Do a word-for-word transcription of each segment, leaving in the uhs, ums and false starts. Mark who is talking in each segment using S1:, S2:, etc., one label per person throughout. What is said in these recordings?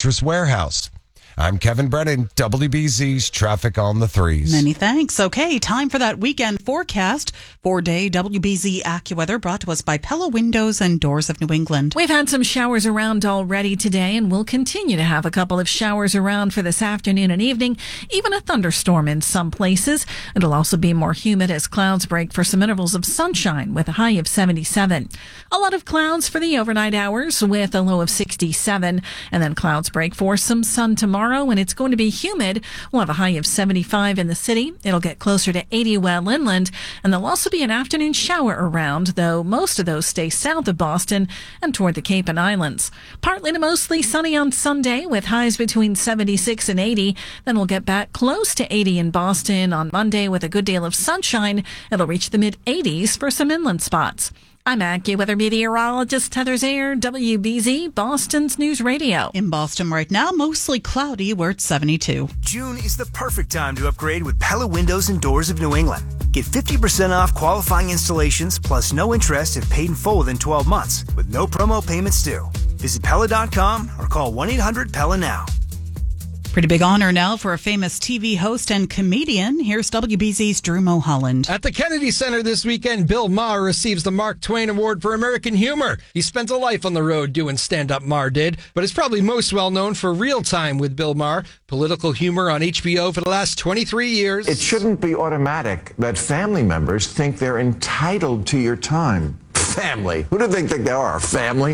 S1: Mattress Warehouse. I'm Kevin Brennan, W B Z's Traffic on the Threes.
S2: Many thanks. Okay, time for that weekend forecast. Four-day W B Z AccuWeather brought to us by Pella Windows and Doors of New England.
S3: We've had some showers around already today, and we'll continue to have a couple of showers around for this afternoon and evening, even a thunderstorm in some places. It'll also be more humid as clouds break for some intervals of sunshine with a high of seventy-seven. A lot of clouds for the overnight hours with a low of sixty-seven, and then clouds break for some sun tomorrow. And it's going to be humid. We'll have a high of seventy-five in the city. It'll get closer to eighty well inland, and there'll also be an afternoon shower around, though most of those stay south of Boston and toward the Cape and Islands. Partly to mostly sunny on Sunday with highs between seventy-six and eighty. Then we'll get back close to eighty in Boston on Monday with a good deal of sunshine. It'll reach the mid eighties for some inland spots. I'm AccuWeather meteorologist Heather Zayer, W B Z, Boston's News Radio.
S2: In Boston right now, mostly cloudy. We're at seventy-two.
S4: June is the perfect time to upgrade with Pella Windows and Doors of New England. Get fifty percent off qualifying installations plus no interest if paid in full within twelve months with no promo payments due. Visit Pella dot com or call one eight hundred Pella now.
S2: Pretty big honor now for a famous T V host and comedian. Here's W B Z's Drew Mulholland.
S5: At the Kennedy Center this weekend, Bill Maher receives the Mark Twain Award for American Humor. He spent a life on the road doing stand-up, Maher did, but is probably most well known for Real Time with Bill Maher, political humor on H B O for the last twenty-three years.
S6: It shouldn't be automatic that family members think they're entitled to your time. Family. Who do they think they are? Family?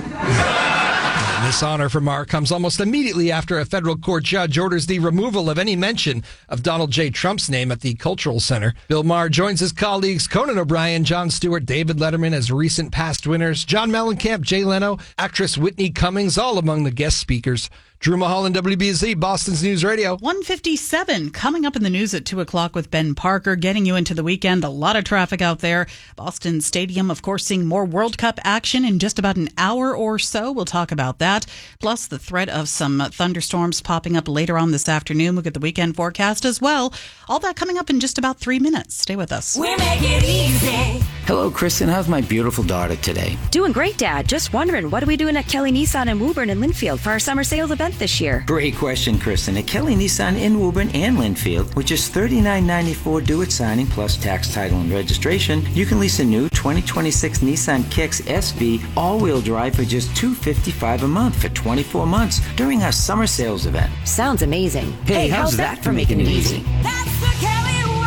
S5: This honor for Maher comes almost immediately after a federal court judge orders the removal of any mention of Donald J. Trump's name at the Cultural Center. Bill Maher joins his colleagues Conan O'Brien, Jon Stewart, David Letterman as recent past winners, John Mellencamp, Jay Leno, actress Whitney Cummings, all among the guest speakers. Drew Mulholland, W B Z, Boston's News Radio.
S2: one fifty-seven coming up in the news at two o'clock with Ben Parker, getting you into the weekend. A lot of traffic out there. Boston Stadium, of course, seeing more World Cup action in just about an hour or so. We'll talk about that. Plus the threat of some thunderstorms popping up later on this afternoon. We'll get the weekend forecast as well. All that coming up in just about three minutes. Stay with us.
S7: We make it easy.
S8: Hello, Kristen. How's my beautiful daughter today?
S9: Doing great, Dad. Just wondering, what are we doing at Kelly Nissan in Woburn and Linfield for our summer sales event this year?
S8: Great question, Kristen. At Kelly Nissan in Woburn and Linfield, with just thirty-nine ninety-four due at signing plus tax, title, and registration, you can lease a new twenty twenty-six Nissan Kicks S V all-wheel drive for just two hundred fifty-five dollars a month for twenty-four months during our summer sales event.
S9: Sounds amazing.
S8: Hey, hey how's, how's that, that for making it easy?
S7: That's the Kelly way!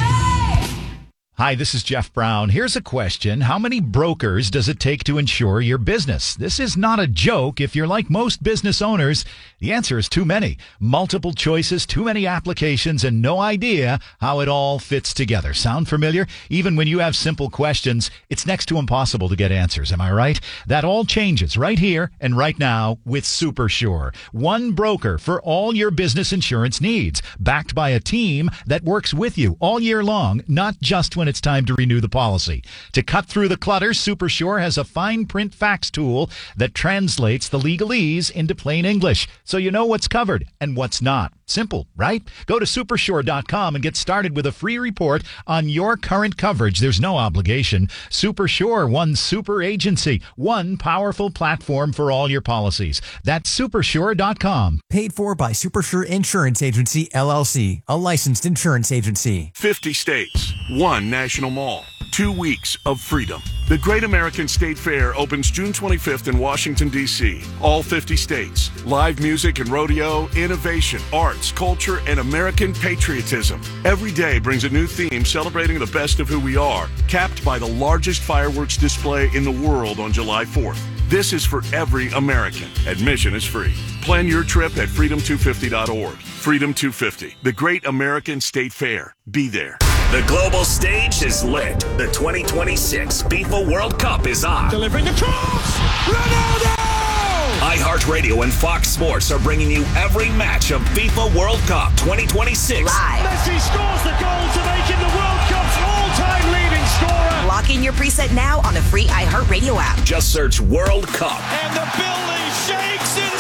S10: Hi, this is Jeff Brown. Here's a question. How many brokers does it take to insure your business? This is not a joke. If you're like most business owners, the answer is too many. Multiple choices, too many applications, and no idea how it all fits together. Sound familiar? Even when you have simple questions, it's next to impossible to get answers. Am I right? That all changes right here and right now with SuperSure. One broker for all your business insurance needs, backed by a team that works with you all year long, not just when it's time to renew the policy. To cut through the clutter, SuperSure has a fine print fax tool that translates the legalese into plain English, so you know what's covered and what's not. Simple, right? Go to supersure dot com and get started with a free report on your current coverage. There's no obligation. SuperSure, one super agency, one powerful platform for all your policies. That's supersure dot com.
S11: Paid for by SuperSure Insurance Agency, L L C, a licensed insurance agency.
S12: fifty states, one national mall, two weeks of freedom. The Great American State Fair opens June twenty-fifth in Washington, D C All fifty states. Live music and rodeo, innovation, arts, culture, and American patriotism. Every day brings a new theme celebrating the best of who we are, capped by the largest fireworks display in the world on July fourth. This is for every American. Admission is free. Plan your trip at freedom two fifty dot org. Freedom two fifty, the Great American State Fair. Be there.
S13: The global stage is lit. The twenty twenty-six FIFA World Cup is on.
S14: Delivering the cross! Ronaldo!
S13: iHeartRadio and Fox Sports are bringing you every match of FIFA World Cup twenty twenty-six.
S14: Live. Messi scores the goal to make him the World Cup's all-time leading scorer.
S15: Lock in your preset now on the free iHeartRadio app.
S13: Just search World Cup.
S14: And the building shakes in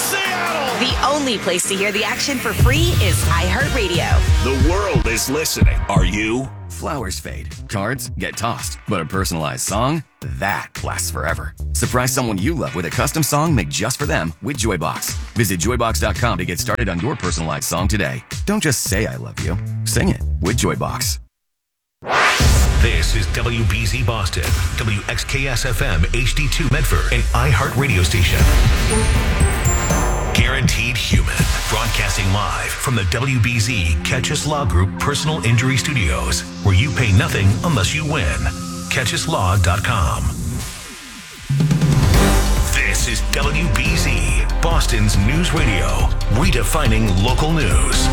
S14: Seattle.
S7: The only place to hear the action for free is iHeartRadio.
S13: The world is listening. Are you?
S15: Flowers fade, cards get tossed, but a personalized song, that lasts forever. Surprise someone you love with a custom song made just for them with Joybox. Visit joybox dot com to get started on your personalized song today. Don't just say I love you, sing it with Joybox.
S16: This is W B Z Boston, W X K S F M H D two Medford, an iHeart radio station. Guaranteed Human, broadcasting live from the W B Z Catch Us Law Group Personal Injury Studios, where you pay nothing unless you win. catch us law dot com. This is W B Z, Boston's news radio, redefining local news.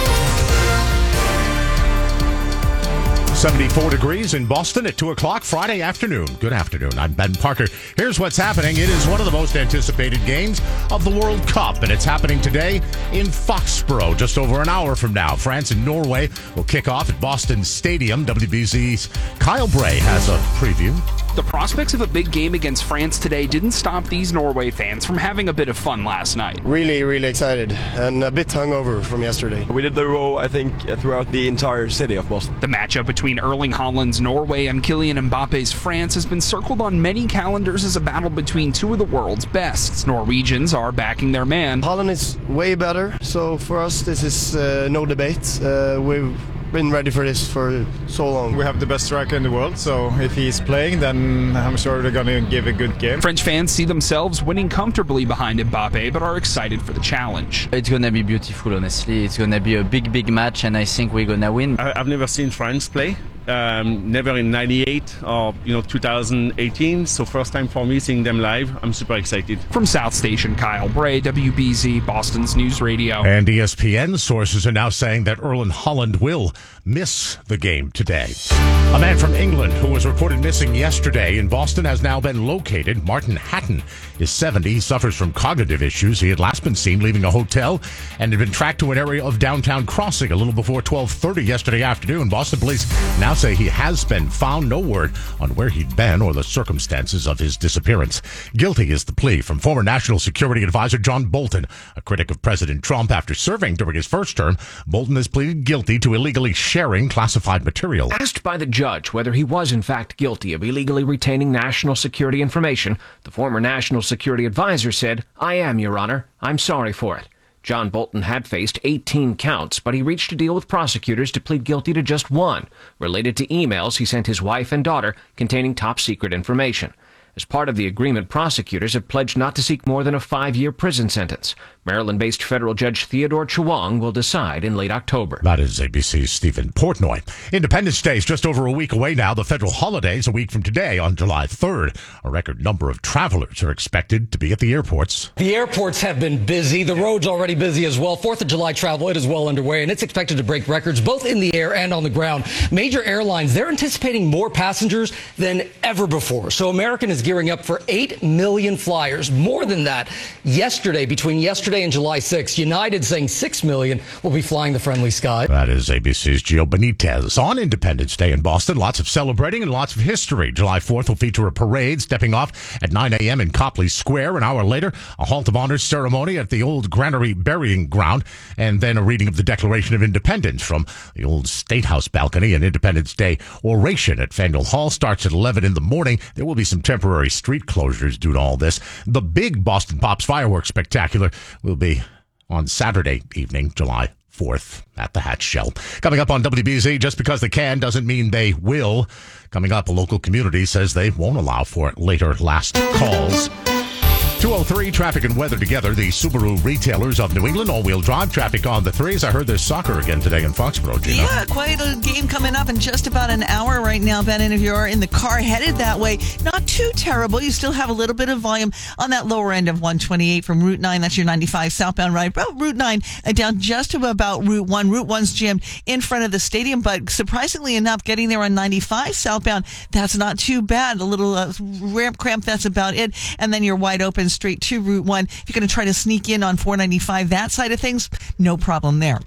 S17: seventy-four degrees in Boston at two o'clock Friday afternoon. Good afternoon. I'm Ben Parker. Here's what's happening. It is one of the most anticipated games of the World Cup, and it's happening today in Foxborough, just over an hour from now. France and Norway will kick off at Boston Stadium. W B Z's Kyle Bray has a preview.
S18: The prospects of a big game against France today didn't stop these Norway fans from having a bit of fun last night.
S19: Really, really excited and a bit hungover from yesterday.
S20: We did the row, I think, throughout the entire city of Boston.
S18: The matchup between Erling Haaland's Norway and Kylian Mbappe's France has been circled on many calendars as a battle between two of the world's best. Norwegians are backing their man.
S19: Haaland is way better, so for us this is uh, no debate. Uh, we've been ready for this for so long.
S21: We have the best striker in the world, so if he's playing, then I'm sure they're going to give a good game.
S18: French fans see themselves winning comfortably behind Mbappe, but are excited for the challenge.
S22: It's going to be beautiful, honestly. It's going to be a big, big match, and I think we're going to win.
S23: I've never seen France play. Um, never in ninety-eight or you know two thousand eighteen, so first time for me seeing them live. I'm super excited.
S18: From South Station, Kyle Bray, W B Z, Boston's News Radio.
S17: And E S P N sources are now saying that Erling Haaland will miss the game today. A man from England who was reported missing yesterday in Boston has now been located. Martin Hatton is seventy. He suffers from cognitive issues. He had last been seen leaving a hotel and had been tracked to an area of downtown Crossing a little before twelve thirty yesterday afternoon. Boston police now say he has been found. No word on where he'd been or the circumstances of his disappearance. Guilty is the plea from former National Security Advisor John Bolton, a critic of President Trump. After serving during his first term, Bolton has pleaded guilty to illegally sharing classified material.
S24: Asked by the judge whether he was in fact guilty of illegally retaining national security information, the former National Security Advisor said, "I am, Your Honor. I'm sorry for it." John Bolton had faced eighteen counts, but he reached a deal with prosecutors to plead guilty to just one, related to emails he sent his wife and daughter containing top-secret information. As part of the agreement, prosecutors have pledged not to seek more than a five-year prison sentence. Maryland-based federal judge Theodore Chewang will decide in late October.
S17: That is A B C's Stephen Portnoy. Independence Day is just over a week away now. The federal holiday is a week from today on July third. A record number of travelers are expected to be at the airports.
S25: The airports have been busy. The road's already busy as well. Fourth of July travel, it is well underway, and it's expected to break records both in the air and on the ground. Major airlines, they're anticipating more passengers than ever before. So American is gearing up for eight million flyers, more than that. Yesterday, between yesterday and July sixth, United saying six million will be flying the friendly sky.
S17: That is A B C's Gio Benitez. On Independence Day in Boston, lots of celebrating and lots of history. July fourth will feature a parade stepping off at nine a.m. in Copley Square. An hour later, a Halt of Honor ceremony at the old Granary Burying Ground, and then a reading of the Declaration of Independence from the old State House balcony. An Independence Day oration at Faneuil Hall starts at eleven in the morning. There will be some temporary street closures due to all this. The big Boston Pops fireworks spectacular will be on Saturday evening, July fourth, at the Hatch Shell. Coming up on W B Z, just because they can doesn't mean they will. Coming up, a local community says they won't allow for later last calls. two oh three, traffic and weather together. The Subaru retailers of New England, all-wheel drive traffic on the threes. I heard there's soccer again today in Foxborough, Gina.
S26: Yeah, quite a game coming up in just about an hour right now, Ben. And if you're in the car headed that way, not too terrible. You still have a little bit of volume on that lower end of one twenty-eight from Route nine. That's your ninety-five southbound ride. About Route nine uh, down just to about Route one. Route one's jammed in front of the stadium, but surprisingly enough, getting there on ninety-five southbound, that's not too bad. A little uh, ramp cramp, that's about it. And then you're wide open straight to Route one. If you're going to try to sneak in on four ninety-five, that side of things, no problem there.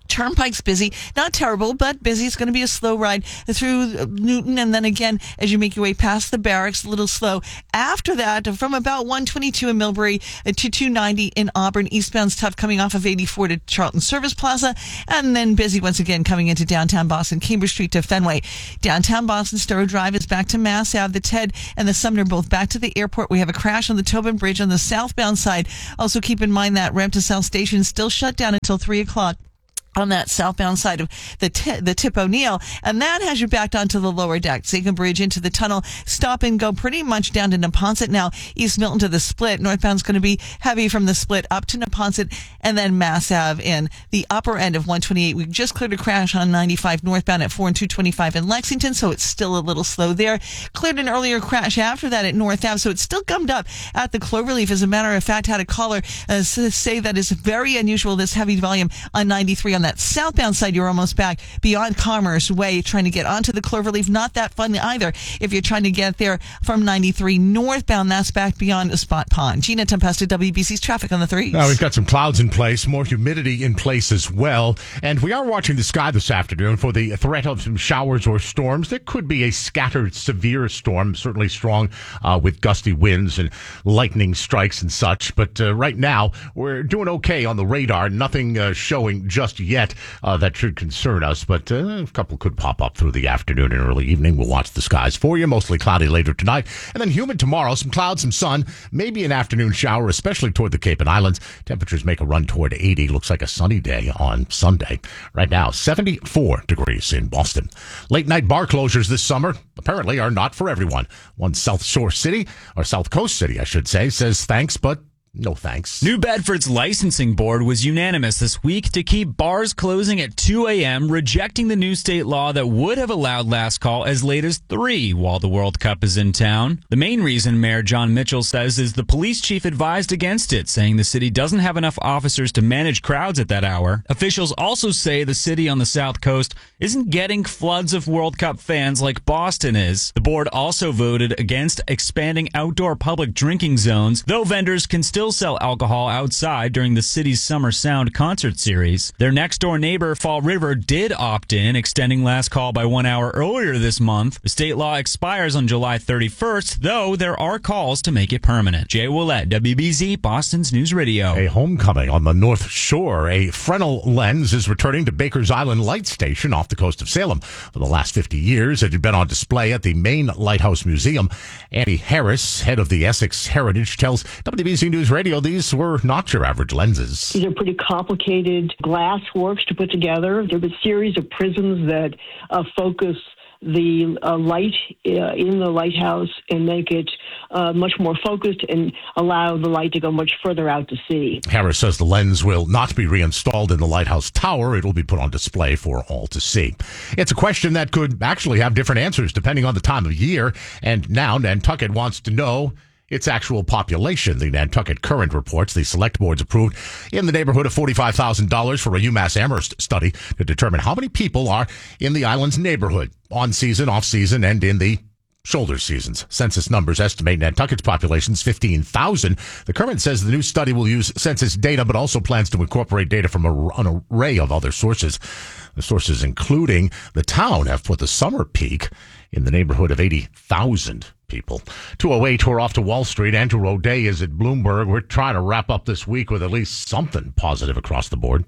S26: Turnpike's busy, not terrible, but busy. It's going to be a slow ride through Newton, and then again as you make your way past the barracks, a little slow. After that, from about one twenty-two in Millbury to two ninety in Auburn, eastbound's tough coming off of eighty-four to Charlton Service Plaza, and then busy once again coming into downtown Boston, Cambridge Street to Fenway. Downtown Boston, Stowe Drive is back to Mass Ave. The Ted and the Sumner both back to the airport. We have a crash on the Tobin Bridge on the southbound side. Also keep in mind that ramp to South Station is still shut down until three o'clock. On that southbound side of the t- the Tip O'Neill, and that has you backed onto the lower deck. Zakin Bridge into the tunnel, stop and go pretty much down to Neponset now. East Milton to the Split. Northbound's going to be heavy from the Split up to Neponset, and then Mass Ave in the upper end of one twenty-eight. We just cleared a crash on ninety-five northbound at four and two twenty-five in Lexington, so it's still a little slow there. Cleared an earlier crash after that at North Ave, so it's still gummed up at the Cloverleaf. As a matter of fact, had a caller uh, say that is very unusual, this heavy volume on ninety-three. On that southbound side, you're almost back beyond Commerce Way, trying to get onto the Cloverleaf. Not that fun either if you're trying to get there from ninety-three northbound. That's back beyond Spot Pond. Gina Tempesta, W B C's traffic on the threes.
S17: Now we've got some clouds in place, more humidity in place as well, and we are watching the sky this afternoon for the threat of some showers or storms. There could be a scattered severe storm, certainly strong uh, with gusty winds and lightning strikes and such, but uh, right now we're doing okay on the radar. Nothing uh, showing just yet Uh, that should concern us, but uh, a couple could pop up through the afternoon and early evening. We'll watch the skies for you. Mostly cloudy later tonight, and then humid tomorrow. Some clouds, some sun, maybe an afternoon shower, especially toward the Cape and Islands. Temperatures make a run toward eighty. Looks like a sunny day on Sunday. Right now, seventy-four degrees in Boston. Late night bar closures this summer apparently are not for everyone. One South Shore city, or South Coast city, I should say, says thanks, but no thanks.
S1: New Bedford's licensing board was unanimous this week to keep bars closing at two a.m., rejecting the new state law that would have allowed last call as late as three while the World Cup is in town. The main reason Mayor John Mitchell says is the police chief advised against it, saying the city doesn't have enough officers to manage crowds at that hour. Officials also say the city on the South Coast isn't getting floods of World Cup fans like Boston is. The board also voted against expanding outdoor public drinking zones, though vendors can still Still sell alcohol outside during the city's Summer Sound concert series. Their next-door neighbor, Fall River, did opt in, extending last call by one hour earlier this month. The state law expires on July thirty-first, though there are calls to make it permanent. Jay Willett, W B Z, Boston's News Radio.
S17: A homecoming on the North Shore. A Fresnel lens is returning to Baker's Island Light Station off the coast of Salem. For the last fifty years, it had been on display at the main Lighthouse Museum. Andy Harris, head of the Essex Heritage, tells W B Z News Radio these were not your average lenses.
S2: These are pretty complicated glass works to put together. There are a series of prisms that uh, focus the uh, light uh, in the lighthouse and make it uh, much more focused and allow the light to go much further out to sea.
S17: Harris says the lens will not be reinstalled in the lighthouse tower. It will be put on display for all to see. It's a question that could actually have different answers depending on the time of year, and now Nantucket wants to know its actual population. The Nantucket Current reports the select boards approved in the neighborhood of forty-five thousand dollars for a UMass Amherst study to determine how many people are in the island's neighborhood, on season, off season, and in the shoulder seasons. Census numbers estimate Nantucket's population is fifteen thousand. The Current says the new study will use census data, but also plans to incorporate data from a, an array of other sources. The sources, including the town, have put the summer peak in the neighborhood of eighty thousand people. two oh eight, we're off to Wall Street. Andrew O'Day is at Bloomberg. We're trying to wrap up this week with at least something positive across the board.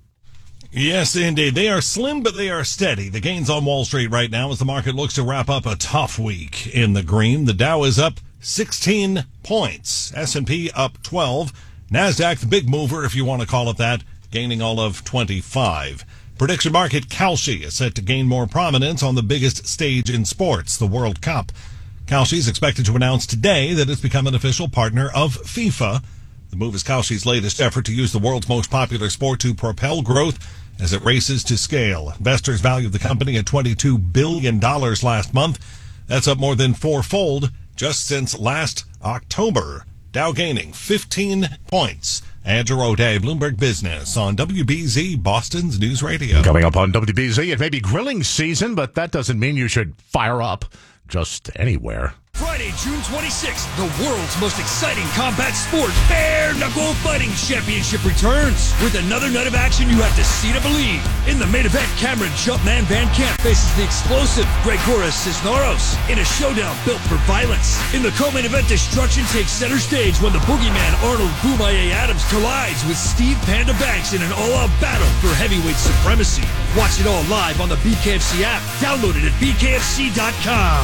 S3: Yes, indeed. They are slim, but they are steady. The gains on Wall Street right now as the market looks to wrap up a tough week in the green. The Dow is up sixteen points. S and P up twelve. NASDAQ, the big mover, if you want to call it that, gaining all of twenty-five. Prediction market Kalshi is set to gain more prominence on the biggest stage in sports, the World Cup. Kalshi is expected to announce today that it's become an official partner of FIFA. The move is Kalshi's latest effort to use the world's most popular sport to propel growth as it races to scale. Investors valued the company at twenty-two billion dollars last month. That's up more than fourfold just since last October. Dow gaining fifteen points. Andrew O'Day, Bloomberg Business on W B Z, Boston's News Radio.
S17: Coming up on W B Z, it may be grilling season, but that doesn't mean you should fire up just anywhere.
S4: Friday, June twenty-sixth, the world's most exciting combat sport, Bare Knuckle Fighting Championship returns with another night of action you have to see to believe. In the main event, Cameron Jumpman Van Camp faces the explosive Gregoras Cisneros in a showdown built for violence. In the co-main event, destruction takes center stage when the boogeyman Arnold Boomaye Adams collides with Steve Panda Banks in an all-out battle for heavyweight supremacy. Watch it all live on the B K F C app. Download it at B K F C dot com.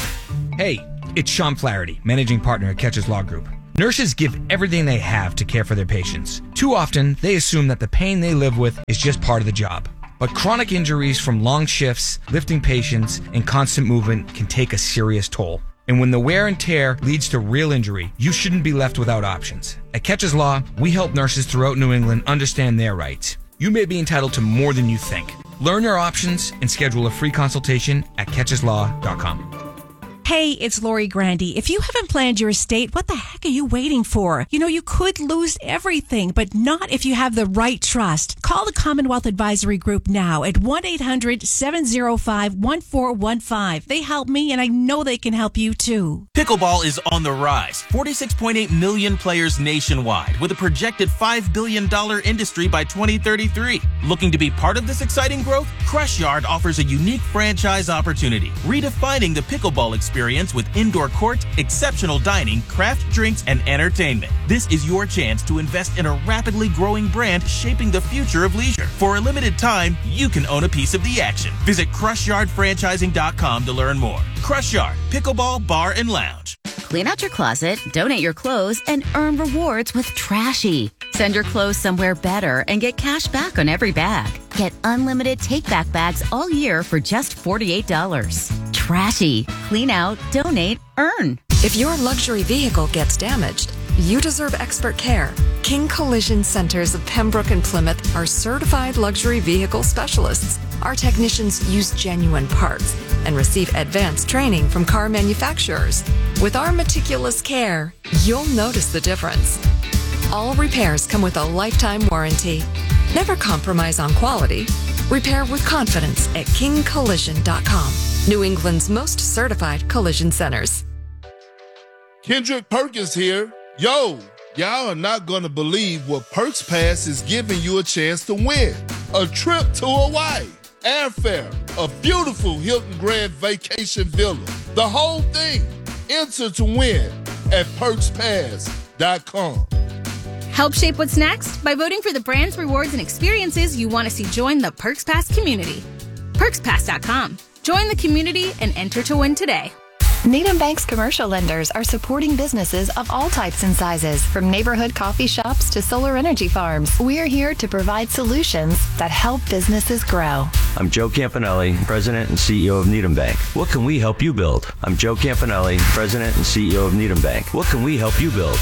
S5: Hey, it's Sean Flaherty, managing partner at Catches Law Group. Nurses give everything they have to care for their patients. Too often, they assume that the pain they live with is just part of the job. But chronic injuries from long shifts, lifting patients, and constant movement can take a serious toll. And when the wear and tear leads to real injury, you shouldn't be left without options. At Catches Law, we help nurses throughout New England understand their rights. You may be entitled to more than you think. Learn your options and schedule a free consultation at catches law dot com.
S6: Hey, it's Lori Grandy. If you haven't planned your estate, what the heck are you waiting for? You know, you could lose everything, but not if you have the right trust. Call the Commonwealth Advisory Group now at one eight hundred seven oh five one four one five. They help me, and I know they can help you too.
S8: Pickleball is on the rise. forty-six point eight million players nationwide, with a projected five billion dollars industry by twenty thirty-three. Looking to be part of this exciting growth? Crush Yard offers a unique franchise opportunity, redefining the pickleball experience with indoor court, exceptional dining, craft drinks, and entertainment. This is your chance to invest in a rapidly growing brand shaping the future of leisure. For a limited time, you can own a piece of the action. Visit crush yard franchising dot com to learn more. Crush Yard, pickleball, bar, and lounge.
S9: Clean out your closet, donate your clothes, and earn rewards with Trashy. Send your clothes somewhere better and get cash back on every bag. Get unlimited take-back bags all year for just forty-eight dollars. Trashy. Clean out, donate, earn.
S10: If your luxury vehicle gets damaged, you deserve expert care. King Collision Centers of Pembroke and Plymouth are certified luxury vehicle specialists. Our technicians use genuine parts and receive advanced training from car manufacturers. With our meticulous care, you'll notice the difference. All repairs come with a lifetime warranty. Never compromise on quality. Repair with confidence at king collision dot com. New England's most certified collision centers.
S27: Kendrick Perkins here. Yo, y'all are not gonna believe what Perks Pass is giving you a chance to win. A trip to Hawaii, airfare, a beautiful Hilton Grand Vacation Villa. The whole thing. Enter to win at perks pass dot com.
S28: Help shape what's next by voting for the brands, rewards, and experiences you want to see join the Perks Pass community. perks pass dot com. Join the community and enter to win today.
S29: Needham Bank's commercial lenders are supporting businesses of all types and sizes, from neighborhood coffee shops to solar energy farms. We're here to provide solutions that help businesses grow.
S30: I'm Joe Campanelli, President and C E O of Needham Bank. What can we help you build? I'm Joe Campanelli, President and C E O of Needham Bank. What can we help you build?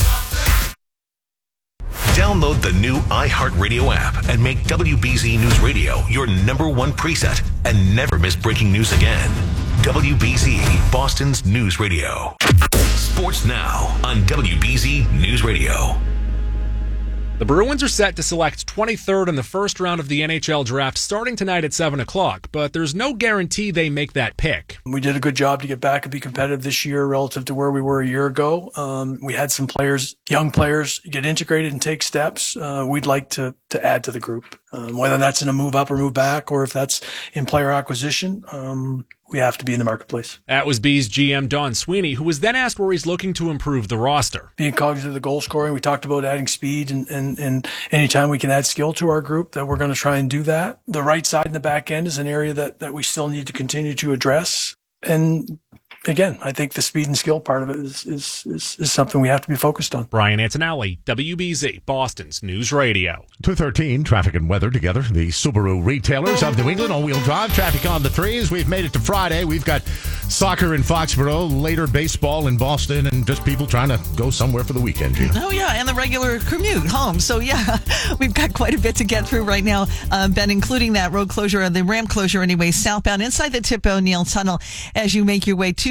S16: Download the new iHeartRadio app and make W B Z News Radio your number one preset and never miss breaking news again. W B Z, Boston's news radio. Sports now on W B Z News Radio.
S31: The Bruins are set to select twenty-third in the first round of the N H L draft starting tonight at seven o'clock, but there's no guarantee they make that pick.
S32: We did a good job to get back and be competitive this year relative to where we were a year ago. Um, we had some players, young players, get integrated and take steps. Uh, we'd like to to add to the group, um, whether that's in a move up or move back, or if that's in player acquisition. Um, we have to be in the marketplace.
S31: That was B's G M Don Sweeney, who was then asked where he's looking to improve the roster.
S32: Being cognizant of the goal scoring, we talked about adding speed, and, and, and anytime we can add skill to our group, that we're going to try and do that. The right side and the back end is an area that, that we still need to continue to address. And again, I think the speed and skill part of it is, is, is, is something we have to be focused on.
S31: Brian Antonelli, W B Z, Boston's News Radio.
S17: two thirteen, traffic and weather together. The Subaru retailers of New England, all-wheel drive, traffic on the threes. We've made it to Friday. We've got soccer in Foxborough, later baseball in Boston, and just people trying to go somewhere for the weekend, Gina.
S26: Oh, yeah, and the regular commute home. So, yeah, we've got quite a bit to get through right now, uh, Ben, including that road closure, the ramp closure anyway, southbound inside the Tip O'Neill Tunnel as you make your way to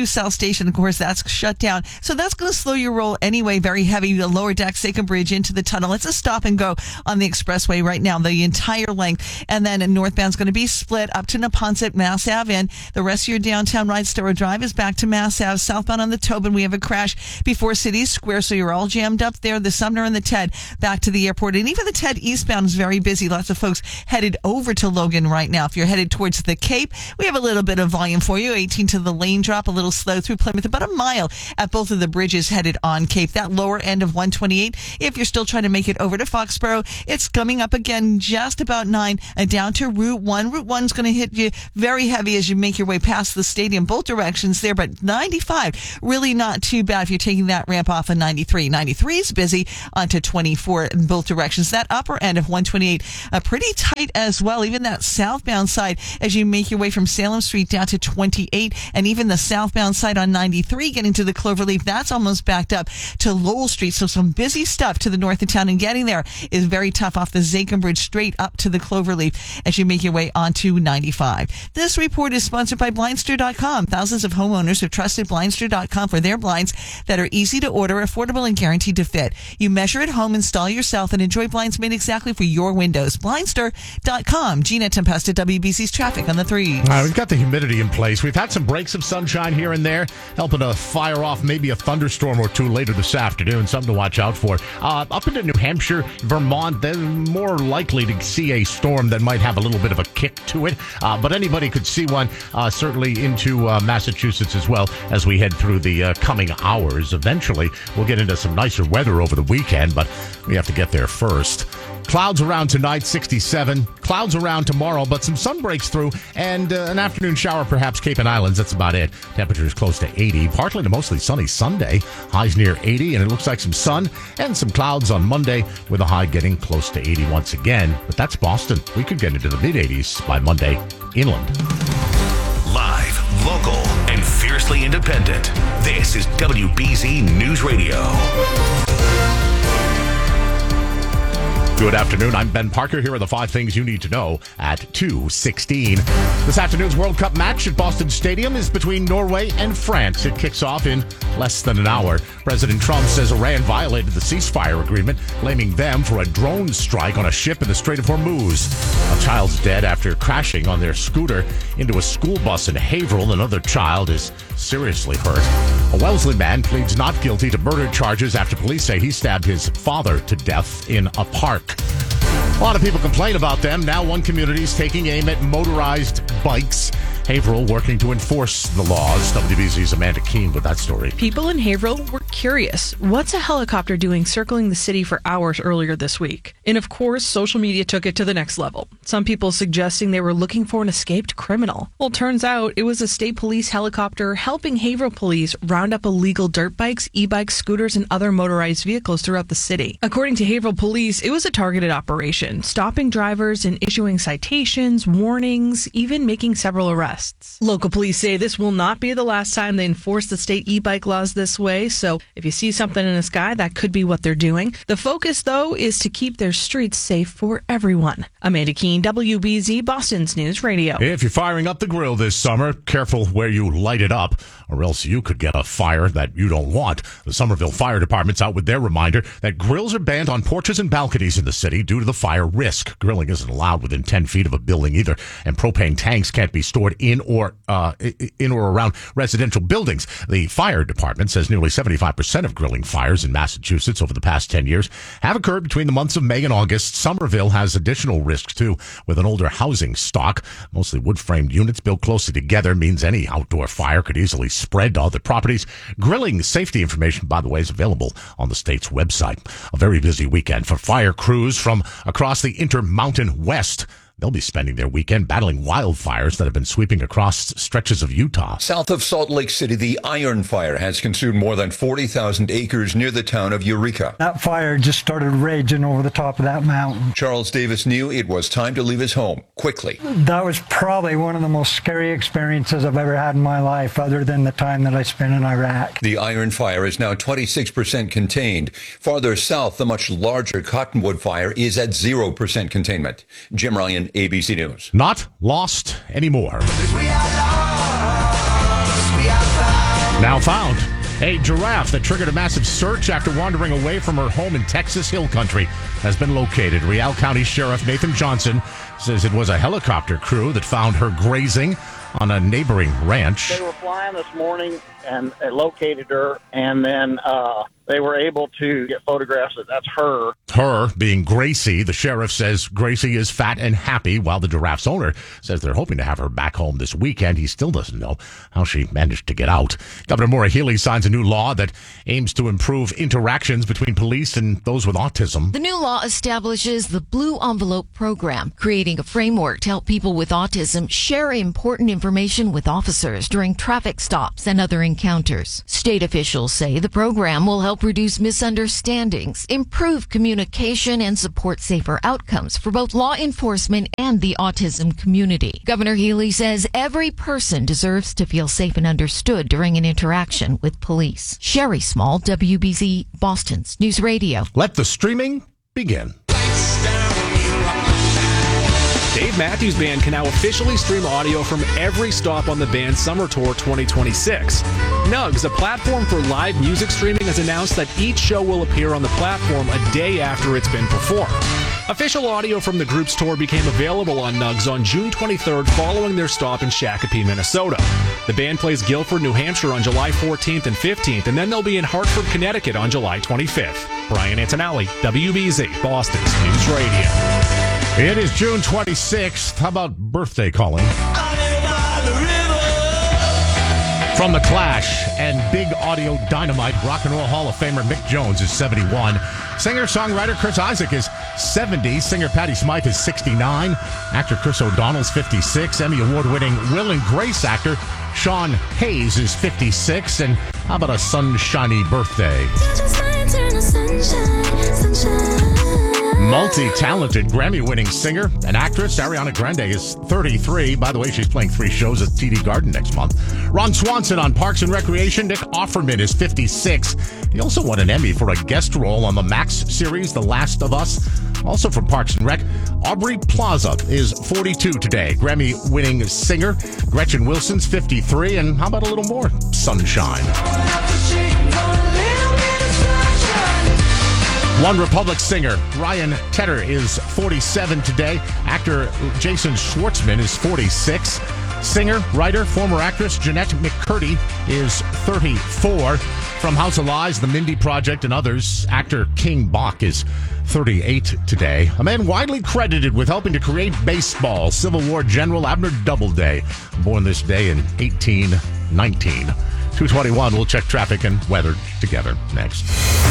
S26: to South Station, of course, that's shut down. So that's going to slow your roll anyway. Very heavy. The lower deck, Sachem Bridge into the tunnel. It's a stop and go on the expressway right now, the entire length. And then northbound's going to be split up to Neponset, Mass Ave in. The rest of your downtown ride, Stora Drive, is back to Mass Ave. Southbound on the Tobin, we have a crash before City Square, so you're all jammed up there. The Sumner and the Ted back to the airport. And even the Ted eastbound is very busy. Lots of folks headed over to Logan right now. If you're headed towards the Cape, we have a little bit of volume for you. eighteen to the lane drop, a little slow through Plymouth, about a mile at both of the bridges headed on Cape. That lower end of one twenty-eight, if you're still trying to make it over to Foxborough, it's coming up again just about nine and down to Route one. Route one's going to hit you very heavy as you make your way past the stadium, both directions there, but ninety-five, really not too bad if you're taking that ramp off of ninety-three. ninety-three is busy onto twenty-four in both directions. That upper end of one twenty-eight, uh, pretty tight as well. Even that southbound side as you make your way from Salem Street down to twenty-eight, and even the southbound side on ninety-three getting to the Cloverleaf, that's almost backed up to Lowell Street. So some busy stuff to the north of town, and getting there is very tough off the Sachem Bridge straight up to the Cloverleaf as you make your way onto ninety-five. This report is sponsored by Blindster dot com. Thousands of homeowners have trusted Blindster dot com for their blinds that are easy to order, affordable, and guaranteed to fit. You measure at home, install yourself, and enjoy blinds made exactly for your windows. Blindster dot com. Gina Tempesta, W B C's traffic on the threes.
S17: All right, we've got the humidity in place. We've had some breaks of sunshine here and there, helping to fire off maybe a thunderstorm or two later this afternoon. Something to watch out for. Uh, up into New Hampshire, Vermont, they're more likely to see a storm that might have a little bit of a kick to it. Uh, but anybody could see one, uh, certainly into uh, Massachusetts as well as we head through the uh, coming hours. Eventually, we'll get into some nicer weather over the weekend, but we have to get there first. Clouds around tonight, sixty-seven. Clouds around tomorrow, but some sun breaks through, and uh, an afternoon shower, perhaps Cape and Islands. That's about it. Temperatures close to eighty. Partly to mostly sunny Sunday. Highs near eighty, and it looks like some sun and some clouds on Monday, with a high getting close to eighty once again. But that's Boston. We could get into the mid-eighties by Monday inland.
S16: Live, local, and fiercely independent. This is W B Z News Radio.
S17: Good afternoon. I'm Ben Parker. Here are the five things you need to know at two sixteen. This afternoon's World Cup match at Boston Stadium is between Norway and France. It kicks off in less than an hour. President Trump says Iran violated the ceasefire agreement, blaming them for a drone strike on a ship in the Strait of Hormuz. A child's dead after crashing on their scooter into a school bus in Haverhill. Another child is seriously hurt. A Wellesley man pleads not guilty to murder charges after police say he stabbed his father to death in a park. A lot of people complain about them. Now one community is taking aim at motorized bikes. Haverhill working to enforce the laws. W B Z's Amanda Keene with that story.
S7: People in Haverhill were curious. What's a helicopter doing circling the city for hours earlier this week? And of course, social media took it to the next level. Some people suggesting they were looking for an escaped criminal. Well, turns out it was a state police helicopter helping Haverhill police round up illegal dirt bikes, e-bikes, scooters, and other motorized vehicles throughout the city. According to Haverhill police, it was a targeted operation, stopping drivers and issuing citations, warnings, even making several arrests. Local police say this will not be the last time they enforce the state e-bike laws this way, so if you see something in the sky, that could be what they're doing. The focus, though, is to keep their streets safe for everyone. Amanda Keene, W B Z, Boston's News Radio.
S17: If you're firing up the grill this summer, careful where you light it up, or else you could get a fire that you don't want. The Somerville Fire Department's out with their reminder that grills are banned on porches and balconies in the city due to the fire risk. Grilling isn't allowed within ten feet of a building either, and propane tanks can't be stored in or uh, in or around residential buildings. The fire department says nearly seventy-five percent of grilling fires in Massachusetts over the past ten years have occurred between the months of May and August. Somerville has additional risks, too, with an older housing stock. Mostly wood-framed units built closely together means any outdoor fire could easily spread to other properties. Grilling safety information, by the way, is available on the state's website. A very busy weekend for fire crews from across the Intermountain West. They'll be spending their weekend battling wildfires that have been sweeping across stretches of Utah.
S11: South of Salt Lake City, the Iron Fire has consumed more than forty thousand acres near the town of Eureka.
S12: That fire just started raging over the top of that mountain.
S11: Charles Davis knew it was time to leave his home quickly.
S12: That was probably one of the most scary experiences I've ever had in my life, other than the time that I spent in Iraq.
S11: The Iron Fire is now twenty-six percent contained. Farther south, the much larger Cottonwood Fire is at zero percent containment. Jim Ryan, A B C News.
S17: Not lost anymore.
S11: We are lost, we are
S17: Now found. A giraffe that triggered a massive search after wandering away from her home in Texas Hill Country has been located. Real County Sheriff Nathan Johnson says it was a helicopter crew that found her grazing on a neighboring ranch.
S1: They were flying this morning and they located her, and then uh, they were able to get photographs that that's her.
S17: Her being Gracie. The sheriff says Gracie is fat and happy, while the giraffe's owner says they're hoping to have her back home this weekend. He still doesn't know how she managed to get out. Governor Maura Healey signs a new law that aims to improve interactions between police and those with autism.
S13: The new law establishes the Blue Envelope Program, creating a framework to help people with autism share important information with officers during traffic stops and other encounters. State officials say the program will help reduce misunderstandings, improve communication, and support safer outcomes for both law enforcement and the autism community. Governor Healey says every person deserves to feel safe and understood during an interaction with police. Sherry Small, W B Z, Boston's News Radio.
S17: Let the streaming begin.
S31: Dave Matthews Band can now officially stream audio from every stop on the band's Summer Tour twenty twenty-six. Nugs, a platform for live music streaming, has announced that each show will appear on the platform a day after it's been performed. Official audio from the group's tour became available on Nugs on June twenty-third following their stop in Shakopee, Minnesota. The band plays Guilford, New Hampshire on July fourteenth and fifteenth, and then they'll be in Hartford, Connecticut on July twenty-fifth. Brian Antonelli, W B Z, Boston's News Radio.
S17: It is June twenty-sixth. How about birthday calling? From The Clash and Big Audio Dynamite, Rock and Roll Hall of Famer Mick Jones is seventy-one. Singer-songwriter Chris Isaak is seventy. Singer Patti Smythe is sixty-nine. Actor Chris O'Donnell's fifty-six. Emmy Award-winning Will and Grace actor Sean Hayes is fifty-six. And how about a sunshiny birthday? Multi-talented Grammy-winning singer and actress Ariana Grande is thirty-three. By the way, she's playing three shows at T D Garden next month. Ron Swanson on Parks and Recreation. Nick Offerman is fifty-six. He also won an Emmy for a guest role on the Max series The Last of Us. Also from Parks and Rec, Aubrey Plaza is forty-two today. Grammy-winning singer Gretchen Wilson's fifty-three. And how about a little more sunshine? One Republic singer Ryan Tedder is forty-seven today. Actor Jason Schwartzman is forty-six. Singer, writer, former actress Jeanette McCurdy is thirty-four. From House of Lies, The Mindy Project, and others, actor King Bach is thirty-eight today. A man widely credited with helping to create baseball, Civil War General Abner Doubleday, born this day in eighteen nineteen. two twenty-one, we'll check traffic and weather together next.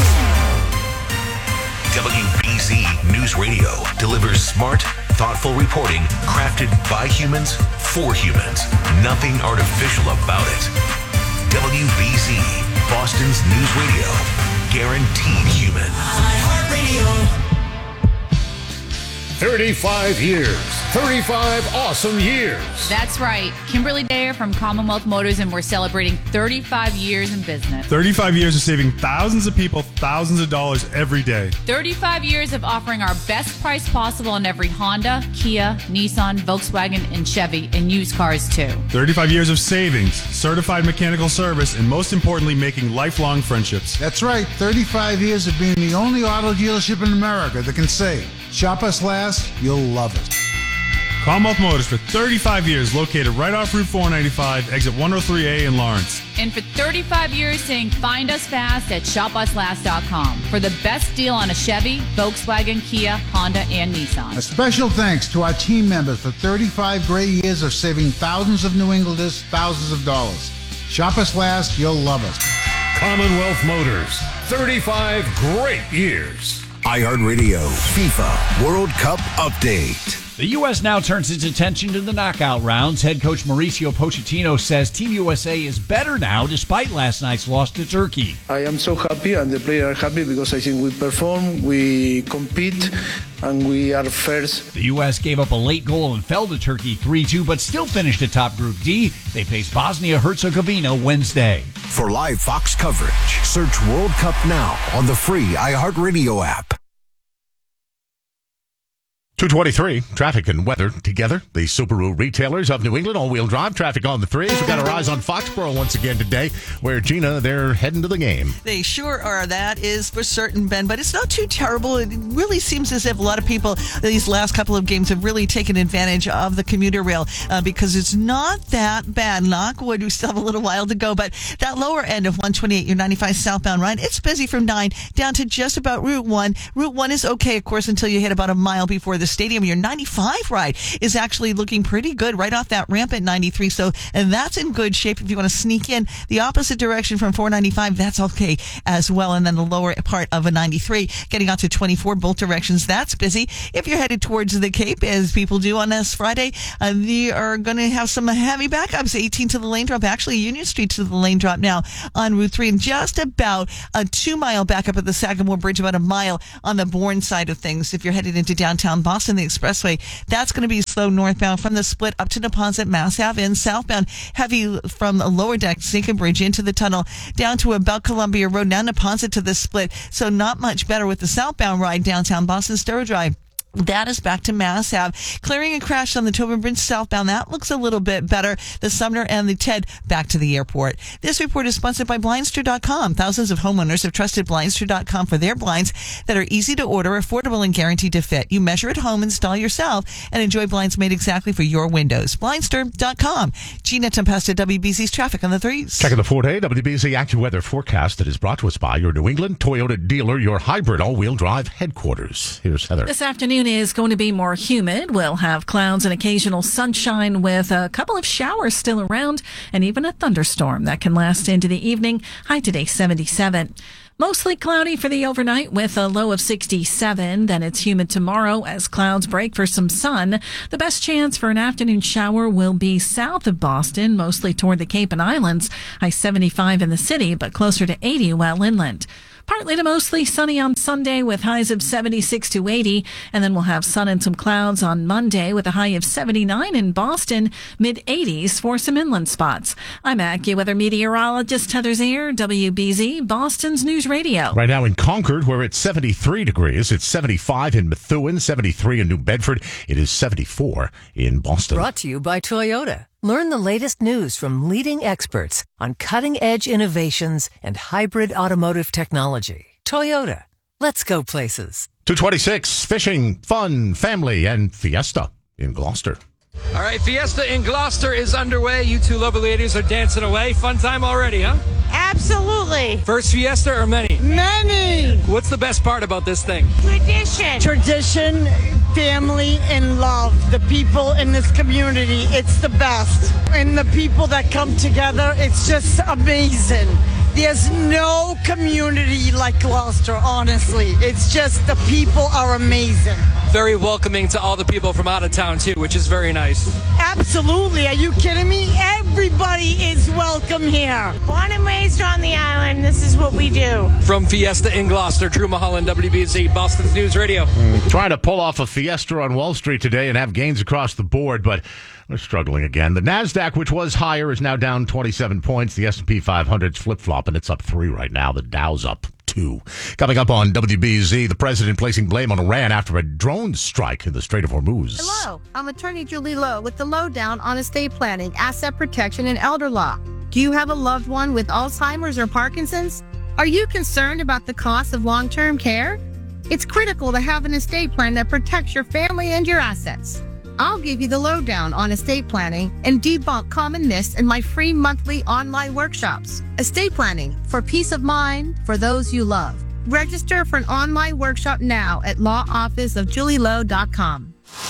S16: W B Z News Radio delivers smart, thoughtful reporting crafted by humans for humans. Nothing artificial about it. W B Z, Boston's News Radio. Guaranteed human.
S14: thirty-five years. thirty-five awesome years.
S15: That's right. Kimberly Dayer from Commonwealth Motors, and we're celebrating thirty-five years in business.
S18: thirty-five years of saving thousands of people thousands of dollars every day.
S15: thirty-five years of offering our best price possible on every Honda, Kia, Nissan, Volkswagen, and Chevy, and used cars too.
S18: thirty-five years of savings, certified mechanical service, and most importantly, making lifelong friendships.
S19: That's right. thirty-five years of being the only auto dealership in America that can say, shop us last, you'll love it.
S18: Commonwealth Motors for thirty-five years, located right off Route four ninety-five, exit one oh three A in Lawrence.
S15: And for thirty-five years saying find us fast at shop us last dot com for the best deal on a Chevy, Volkswagen, Kia, Honda, and Nissan.
S19: A special thanks to our team members for thirty-five great years of saving thousands of New Englanders thousands of dollars. Shop us last, you'll love us.
S14: Commonwealth Motors, thirty-five great years.
S20: iHeartRadio FIFA World Cup Update.
S21: The U S now turns its attention to the knockout rounds. Head coach Mauricio Pochettino says Team U S A is better now despite last night's loss to Turkey.
S22: I am so happy and the players are happy because I think we perform, we compete, and we are first.
S21: The U S gave up a late goal and fell to Turkey three two, but still finished atop Group D. They face Bosnia-Herzegovina Wednesday.
S20: For live Fox coverage, search World Cup now on the free iHeartRadio app.
S17: two twenty-three, traffic and weather together. The Subaru retailers of New England, all-wheel drive, traffic on the threes. We've got our eyes on Foxborough once again today, where, Gina, they're heading to the game.
S26: They sure are. That is for certain, Ben. But it's not too terrible. It really seems as if a lot of people these last couple of games have really taken advantage of the commuter rail uh, because it's not that bad. Knockwood, we still have a little while to go. But that lower end of one twenty-eight, your ninety-five southbound ride, it's busy from nine down to just about Route one. Route one is okay, of course, until you hit about a mile before the stadium. Your ninety-five ride is actually looking pretty good right off that ramp at ninety-three. So, and that's in good shape. If you want to sneak in the opposite direction from four ninety-five, that's okay as well. And then the lower part of a ninety-three, getting out to twenty-four, both directions, that's busy. If you're headed towards the Cape, as people do on this Friday, uh, they are going to have some heavy backups. eighteen to the lane drop, actually Union Street to the lane drop now on Route three, and just about a two mile backup at the Sagamore Bridge, about a mile on the Bourne side of things. If you're headed into downtown Boston, the expressway, that's going to be slow northbound from the split up to Neponset, Mass Ave, and southbound heavy from the lower deck, Sinkin Bridge into the tunnel, down to about Columbia Road, now Neponset to the split. So not much better with the southbound ride downtown Boston, Sturrow Drive. That is back to Mass Ave. Clearing a crash on the Tobin Bridge southbound. That looks a little bit better. The Sumner and the Ted back to the airport. This report is sponsored by Blindster dot com. Thousands of homeowners have trusted Blindster dot com for their blinds that are easy to order, affordable, and guaranteed to fit. You measure at home, install yourself, and enjoy blinds made exactly for your windows. Blindster dot com. Gina Tempesta, W B C's traffic on the threes.
S17: Checking the four-day W B C AccuWeather forecast that is brought to us by your New England Toyota dealer, your hybrid all-wheel drive headquarters. Here's Heather.
S2: This afternoon is going to be more humid. We'll have clouds and occasional sunshine with a couple of showers still around and even a thunderstorm that can last into the evening. High today seventy-seven. Mostly cloudy for the overnight with a low of sixty-seven. Then it's humid tomorrow as clouds break for some sun. The best chance for an afternoon shower will be south of Boston, mostly toward the Cape and Islands. High seventy-five in the city, but closer to eighty well inland. Partly to mostly sunny on Sunday with highs of seventy-six to eighty. And then we'll have sun and some clouds on Monday with a high of seventy-nine in Boston, mid eighties for some inland spots. I'm AccuWeather meteorologist Heather Zier, W B Z, Boston's News Radio.
S17: Right now in Concord, where it's seventy-three degrees. It's seventy-five in Methuen, seventy-three in New Bedford. It is seventy-four in Boston.
S3: Brought to you by Toyota. Learn the latest news from leading experts on cutting-edge innovations and hybrid automotive technology. Toyota. Let's go places.
S17: two twenty-six, fishing, fun, family, and fiesta in Gloucester.
S4: All right, Fiesta in Gloucester is underway. You two lovely ladies are dancing away. Fun time already, huh?
S5: Absolutely.
S4: First Fiesta or many?
S5: Many.
S4: What's the best part about this thing?
S5: Tradition. Tradition, family, and love. The people in this community, it's the best. And the people that come together, it's just amazing. There's no community like Gloucester, honestly. It's just the people are amazing.
S4: Very welcoming to all the people from out of town, too, which is very nice.
S5: Absolutely. Are you kidding me? Everybody is welcome here.
S4: Born and raised on the island, this is what we do. From Fiesta in Gloucester, Drew Mulholland, W B Z, Boston's News Radio.
S17: Mm, trying to pull off a Fiesta on Wall Street today and have gains across the board, but we're struggling again. The NASDAQ, which was higher, is now down twenty-seven points. The S and P five hundred's flip-flopping. It's up three right now. The Dow's up two. Coming up on W B Z, the president placing blame on Iran after a drone strike in the Strait of Hormuz.
S6: Hello, I'm attorney Julie Lowe with the Lowdown on estate planning, asset protection, and elder law. Do you have a loved one with Alzheimer's or Parkinson's? Are you concerned about the cost of long-term care? It's critical to have an estate plan that protects your family and your assets. I'll give you the lowdown on estate planning and debunk common myths in my free monthly online workshops. Estate planning for peace of mind for those you love. Register for an online workshop now at law office of julie lowe dot com.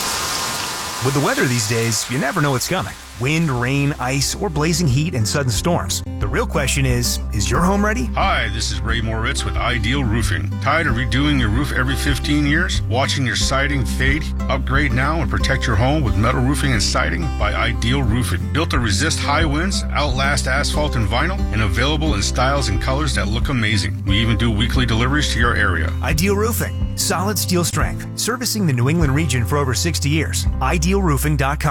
S8: With the weather these days, you never know what's coming. Wind, rain, ice, or blazing heat and sudden storms. The real question is, is your home ready?
S9: Hi, this is Ray Moritz with Ideal Roofing. Tired of redoing your roof every fifteen years? Watching your siding fade? Upgrade now and protect your home with metal roofing and siding by Ideal Roofing. Built to resist high winds, outlast asphalt and vinyl, and available in styles and colors that look amazing. We even do weekly deliveries to your area.
S8: Ideal Roofing. Solid steel strength. Servicing the New England region for over sixty years. ideal roofing dot com.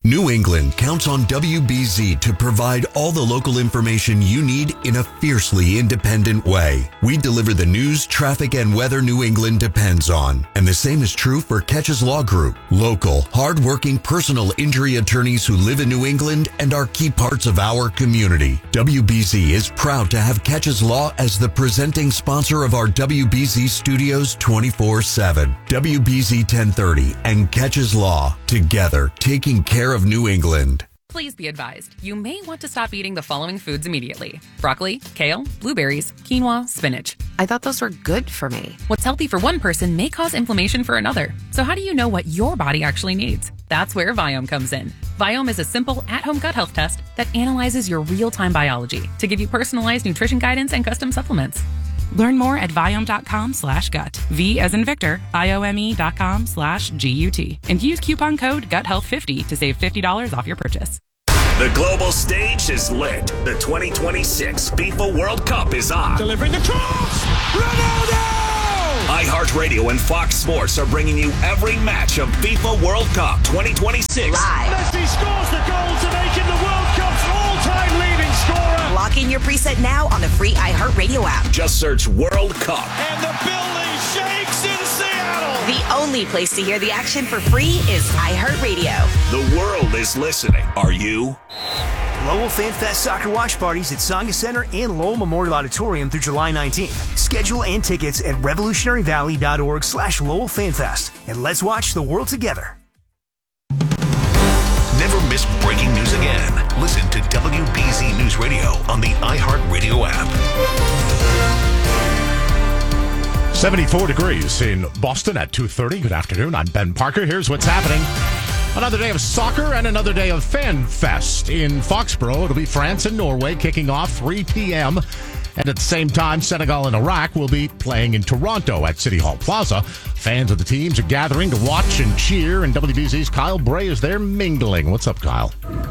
S7: New England counts on W B Z to provide all the local information you need in a fiercely independent way. We deliver the news, traffic, and weather New England depends on. And the same is true for Catches Law Group. Local, hard-working personal injury attorneys who live in New England and are key parts of our community. W B Z is proud to have Catches Law as the presenting sponsor of our W B Z Studios twenty-four seven. W B Z ten thirty and Catches Law, together taking care of New England.
S10: Please be advised, you may want to stop eating the following foods immediately. Broccoli, kale, blueberries, quinoa, spinach.
S11: I thought those were good for me.
S10: What's healthy for one person may cause inflammation for another. So how do you know what your body actually needs? That's where Viome comes in. Viome is a simple at-home gut health test that analyzes your real-time biology to give you personalized nutrition guidance and custom supplements. Learn more at Viome.com slash gut. V as in Victor, I-O-M-E dot com slash G-U-T. And use coupon code gut health fifty to save fifty dollars off your purchase.
S16: The global stage is lit. The twenty twenty-six FIFA World Cup is on.
S12: Delivering the cross! Ronaldo!
S16: iHeartRadio and Fox Sports are bringing you every match of FIFA World Cup twenty twenty-six.
S12: Live. Messi scores the goal to make him the World Cup's all-time leading scorer.
S11: Lock in your preset now on the free iHeartRadio app.
S16: Just search World Cup.
S12: And the building shakes in Seattle.
S11: The only place to hear the action for free is iHeartRadio.
S16: The world is listening. Are you?
S8: Lowell Fan Fest soccer watch parties at Tsonga Center and Lowell Memorial Auditorium through July nineteenth. Schedule and tickets at revolutionaryvalley.org slash Lowell Fan Fest. And let's watch the world together.
S16: Never miss breaking news again. Listen to W B Z News Radio on the iHeartRadio app.
S17: seventy-four degrees in Boston at two thirty. Good afternoon. I'm Ben Parker. Here's what's happening. Another day of soccer and another day of Fan Fest in Foxborough. It'll be France and Norway kicking off three p.m. And at the same time, Senegal and Iraq will be playing in Toronto at City Hall Plaza. Fans of the teams are gathering to watch and cheer, and W B Z's Kyle Bray is there mingling. What's up, Kyle?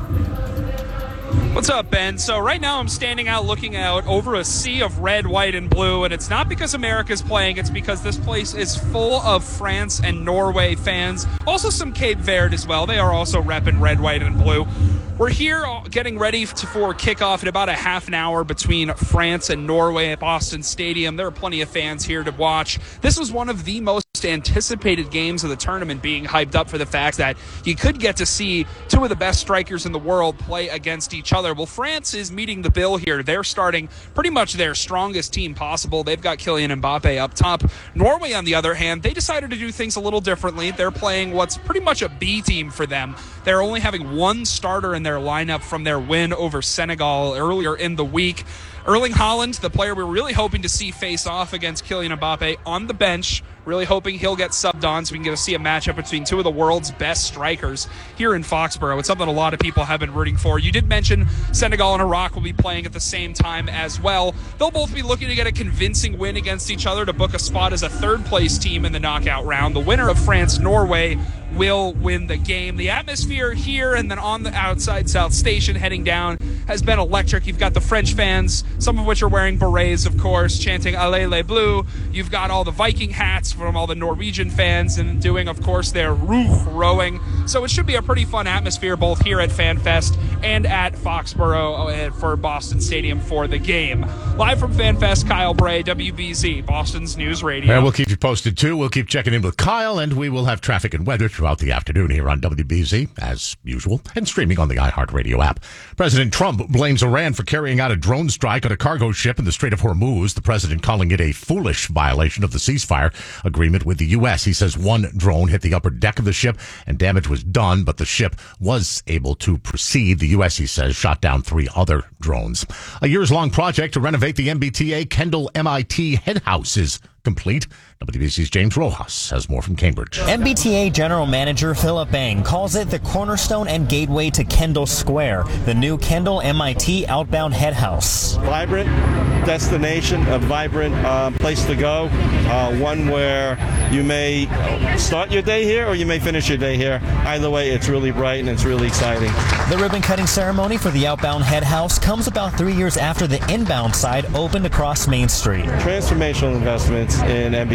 S23: What's up, Ben? So right now I'm standing out looking out over a sea of red, white, and blue, and it's not because America's playing, it's because this place is full of France and Norway fans. Also some Cape Verde as well. They are also repping red, white, and blue. We're here getting ready to, for kickoff in about a half an hour between France and Norway at Boston Stadium. There are plenty of fans here to watch. This was one of the most anticipated games of the tournament, being hyped up for the fact that you could get to see two of the best strikers in the world play against each other. Well, France is meeting the bill here. They're starting pretty much their strongest team possible. They've got Kylian Mbappe up top. Norway, on the other hand, they decided to do things a little differently. They're playing what's pretty much a B team for them. They're only having one starter in their lineup from their win over Senegal earlier in the week. Erling Haaland, the player we're really hoping to see face off against Kylian Mbappe, on the bench. Really hoping he'll get subbed on so we can get to see a matchup between two of the world's best strikers here in Foxborough. It's something a lot of people have been rooting for. You did mention Senegal and Iraq will be playing at the same time as well. They'll both be looking to get a convincing win against each other to book a spot as a third-place team in the knockout round. The winner of France-Norway will win the game. The atmosphere here and then on the outside South Station heading down has been electric. You've got the French fans, some of which are wearing berets, of course, chanting Allez les Bleus. You've got all the Viking hats from all the Norwegian fans and doing, of course, their Ruch rowing. So it should be a pretty fun atmosphere both here at FanFest and at Foxborough for Boston Stadium for the game. Live from FanFest, Kyle Bray, W B Z, Boston's News Radio.
S17: And we'll keep you posted, too. We'll keep checking in with Kyle, and we will have traffic and weather throughout the afternoon here on W B Z, as usual, and streaming on the iHeartRadio app. President Trump blames Iran for carrying out a drone strike on a cargo ship in the Strait of Hormuz, the president calling it a foolish violation of the ceasefire agreement with the U S. He says one drone hit the upper deck of the ship and damage was done, but the ship was able to proceed. The U S, he says, shot down three other drones. A years-long project to renovate the M B T A Kendall M I T head house is complete. W B C's James Rojas has more from Cambridge.
S24: M B T A General Manager Philip Bang calls it the cornerstone and gateway to Kendall Square, the new Kendall M I T outbound head house.
S25: Vibrant destination, a vibrant uh, place to go, uh, one where you may start your day here or you may finish your day here. Either way, it's really bright and it's really exciting.
S24: The ribbon-cutting ceremony for the outbound head house comes about three years after the inbound side opened across Main Street.
S25: Transformational investments in M B T A